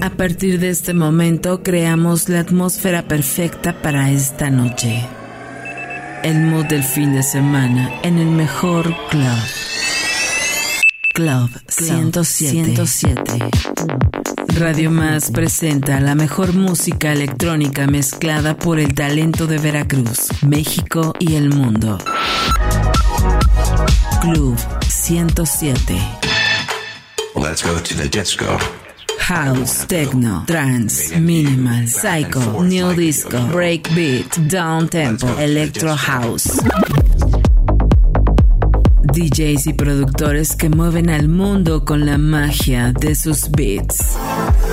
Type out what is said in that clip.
A partir de este momento creamos la atmósfera perfecta para esta noche. El mood del fin de semana en el mejor club. Club 107. Radio Más presenta la mejor música electrónica mezclada por el talento de Veracruz, México y el mundo. Club 107. Let's go to the disco. House, techno, trance, minimal, psycho, new disco, breakbeat, downtempo, electro house. DJs y productores que mueven al mundo con la magia de sus beats.